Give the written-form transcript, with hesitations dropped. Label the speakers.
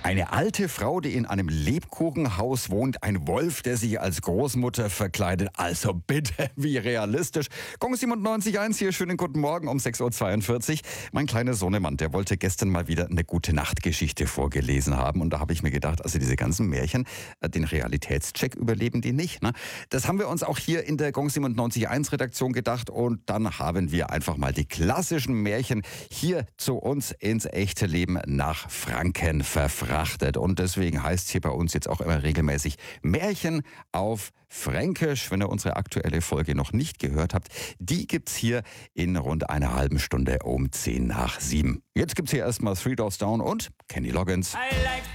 Speaker 1: Eine alte Frau, die in einem Lebkuchenhaus wohnt, ein Wolf, der sich als Großmutter verkleidet. Also bitte, wie realistisch. Gong 97.1 hier, schönen guten Morgen um 6.42 Uhr. Mein kleiner Sohnemann, der wollte gestern mal wieder eine Gute-Nacht-Geschichte vorgelesen haben. Und da habe ich mir gedacht, also diese ganzen Märchen, den Realitätscheck überleben die nicht. Ne? Das haben wir uns auch hier in der Gong 97.1 Redaktion gedacht. Und dann haben wir einfach mal die klassischen Märchen hier zu uns ins echte Leben nach Franken verfrachtet. Und deswegen heißt es hier bei uns jetzt auch immer regelmäßig Märchen auf Fränkisch. Wenn ihr unsere aktuelle Folge noch nicht gehört habt, die gibt's hier in rund einer halben Stunde um 6:50. Jetzt gibt's hier erstmal Three Doors Down und Kenny Loggins.
Speaker 2: I like